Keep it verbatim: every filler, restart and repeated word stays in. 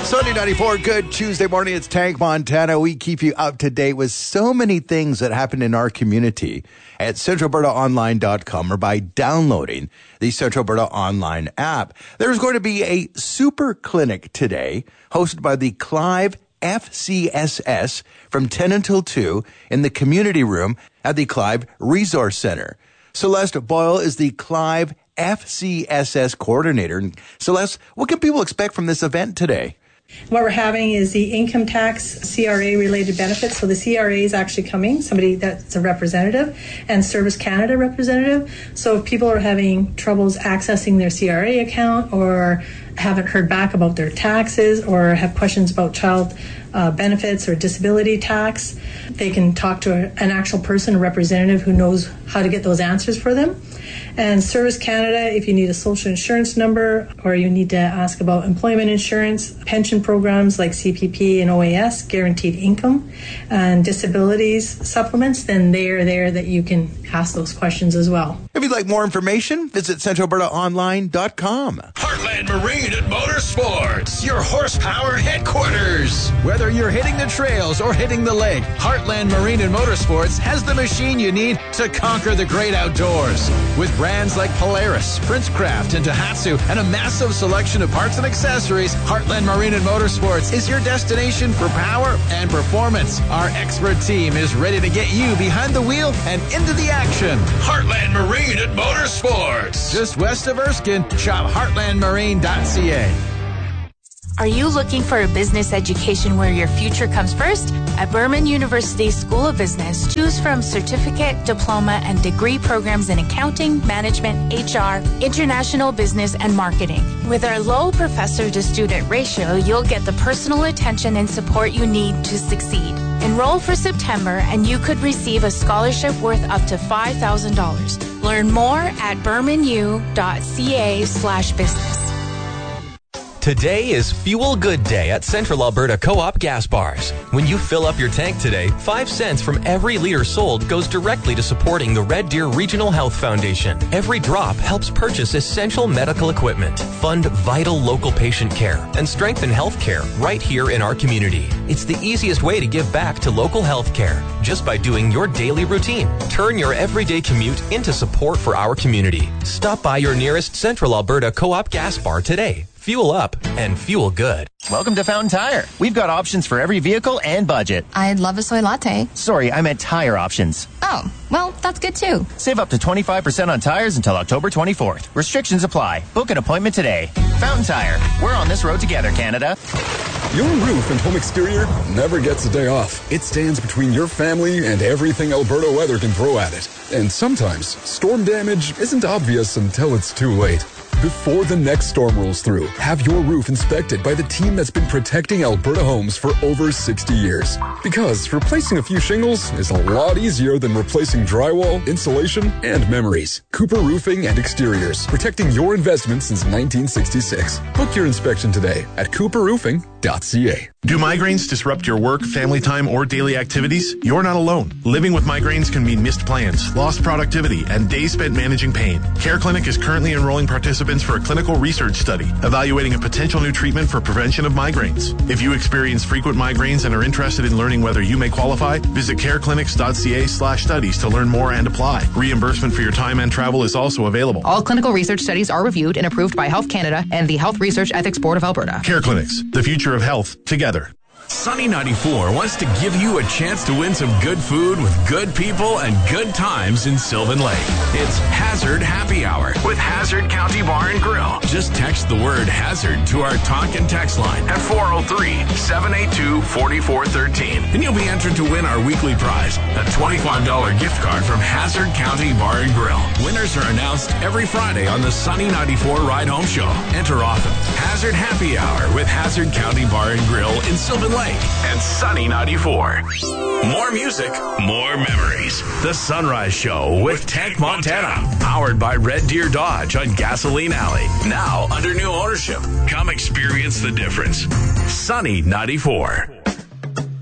Sunny ninety-four, good Tuesday morning. It's Tank Montana. We keep you up to date with so many things that happen in our community at central alberta online dot com or by downloading the Central Alberta Online app. There's going to be a super clinic today hosted by the Clive F C S S from ten until two in the community room at the Clive Resource Center. Celeste Boyle is the Clive F C S S coordinator. And Celeste, what can people expect from this event today? What we're having is the income tax C R A related benefits. So the C R A is actually coming, somebody that's a representative, and Service Canada representative. So if people are having troubles accessing their C R A account or haven't heard back about their taxes or have questions about child uh, benefits or disability tax, they can talk to a, an actual person, a representative who knows how to get those answers for them. And Service Canada, if you need a social insurance number or you need to ask about employment insurance, pension programs like C P P and O A S, guaranteed income, and disabilities supplements, then they are there that you can ask those questions as well. If you'd like more information, visit central alberta online dot com. Heartland Marine and Motorsports, your horsepower headquarters. Whether you're hitting the trails or hitting the lake, Heartland Marine and Motorsports has the machine you need to conquer the great outdoors. With brands like Polaris, Princecraft, and Daihatsu, and a massive selection of parts and accessories, Heartland Marine and Motorsports is your destination for power and performance. Our expert team is ready to get you behind the wheel and into the action. Heartland Marine and Motorsports. Just west of Erskine, shop heartland marine dot c a. Are you looking for a business education where your future comes first? At Berman University School of Business, choose from certificate, diploma, and degree programs in accounting, management, H R, international business, and marketing. With our low professor-to-student ratio, you'll get the personal attention and support you need to succeed. Enroll for September, and you could receive a scholarship worth up to five thousand dollars. Learn more at berman u dot c a slash business. Today is Fuel Good Day at Central Alberta Co-op gas bars. When you fill up your tank today, five cents from every liter sold goes directly to supporting the Red Deer Regional Health Foundation. Every drop helps purchase essential medical equipment, fund vital local patient care, and strengthen health care right here in our community. It's the easiest way to give back to local health care, just by doing your daily routine. Turn your everyday commute into support for our community. Stop by your nearest Central Alberta Co-op gas bar today. Fuel up and fuel good. Welcome to Fountain Tire. We've got options for every vehicle and budget. I'd love a soy latte. Sorry, I meant tire options. Oh, well, that's good too. Save up to twenty-five percent on tires until October twenty-fourth. Restrictions apply. Book an appointment today. Fountain Tire. We're on this road together, Canada. Your roof and home exterior never gets a day off. It stands between your family and everything Alberta weather can throw at it. And sometimes, storm damage isn't obvious until it's too late. Before the next storm rolls through, have your roof inspected by the team that's been protecting Alberta homes for over sixty years. Because replacing a few shingles is a lot easier than replacing drywall, insulation, and memories. Cooper Roofing and Exteriors, protecting your investment since nineteen sixty-six. Book your inspection today at cooper roofing dot c a. Do migraines disrupt your work, family time, or daily activities? You're not alone. Living with migraines can mean missed plans, lost productivity, and days spent managing pain. Care Clinic is currently enrolling participants for a clinical research study evaluating a potential new treatment for prevention of migraines. If you experience frequent migraines and are interested in learning whether you may qualify, visit careclinics dot c a slash studies to learn more and apply. Reimbursement for your time and travel is also available. All clinical research studies are reviewed and approved by Health Canada and the Health Research Ethics Board of Alberta. Care Clinics, the future of health, together. Sunny ninety-four wants to give you a chance to win some good food with good people and good times in Sylvan Lake. It's Hazard Happy Hour with Hazard County Bar and Grill. Just text the word Hazard to our talk and text line at four oh three, seven eight two, four four one three, and you'll be entered to win our weekly prize, a twenty-five dollars gift card from Hazard County Bar and Grill. Winners are announced every Friday on the Sunny ninety-four Ride Home Show. Enter often. Hazard Happy Hour with Hazard County Bar and Grill in Sylvan Lake and Sunny ninety-four. More music, more memories. The Sunrise Show with Tank Montana. Powered by Red Deer Dodge on Gasoline Alley. Now under new ownership. Come experience the difference. Sunny ninety-four.